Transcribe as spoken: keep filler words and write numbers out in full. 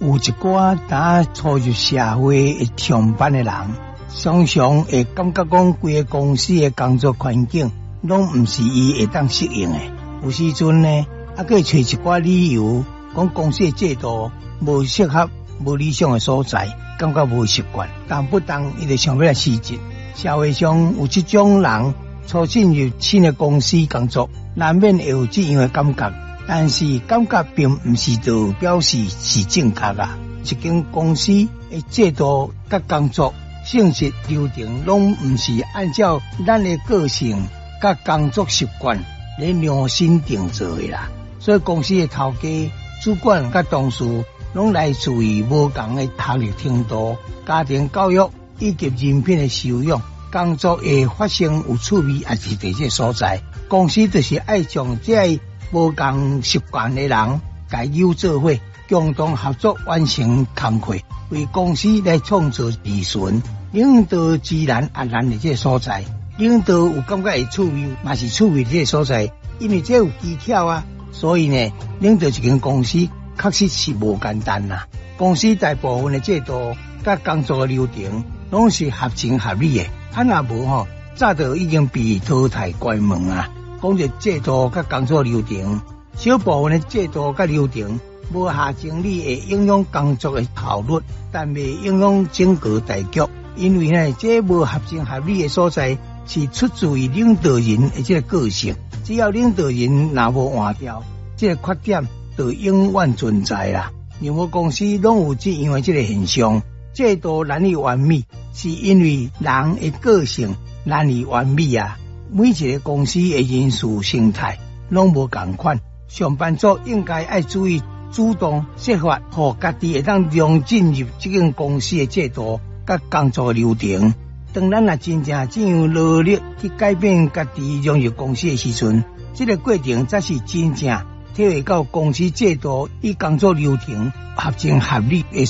有一寡打初入社会的上班的人，常常会感觉讲规个公司的工作环境拢毋是伊会当适应的。有时阵呢，还可以找一寡理由，讲公司的制度无适合、无理想的所在，感觉无习惯。但不当伊就想要来辞职。社会上有这种人初进入新的公司工作，难免会有这样的感觉。但是感觉并不是就表示是正确啊！一间公司的制度甲工作性质流程，拢不是按照咱的个性甲工作习惯来量身定做的啦。所以公司的头家、主管甲同事，拢来自于无同的学历程度、家庭教育以及人品的修养。工作会发生有趣味，也是伫这所在。公司就是爱将这无共习惯的人，甲邀做伙，共同合作完成工作，为公司来创造利润。领导自然而然的这个所在，领导有感觉会趣味，嘛是趣味的这个所在，因为这有技巧啊。所以呢，领导一间公司确实是无简单啦。公司大部分的制度甲工作的流程，拢是合情合理的。啊，若无吼，早就已经被淘汰关门啊。讲着制度甲工作流程，小部分的制度甲流程无下整理，会影响工作的效率，但未影响整个大局。因为呢，这无合情合理的所在，是出自于领导人的这个个性。只要领导人若无换掉，这个缺点就永远存在啦。任何公司拢有这样的这个现象，制度难以完美，是因为人的个性难以完美啊。每一个公司的人事生态拢无同款，上班族应该要注意主动设法，互家己会当融进入这间公司的制度甲工作流程。当咱若真正这样努力去改变家己融入公司的时阵，这个过程才是真正体会到公司制度与工作流程合情合理的